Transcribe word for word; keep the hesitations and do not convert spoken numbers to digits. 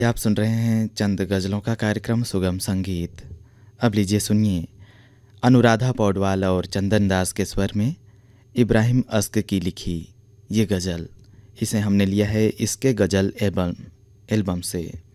आप सुन रहे हैं चंद गज़लों का कार्यक्रम सुगम संगीत। अब लीजिए सुनिए अनुराधा पौडवाल और चंदन दास के स्वर में इब्राहिम अस्क की लिखी ये गज़ल। इसे हमने लिया है इसके गज़ल एल्बम एल्बम से।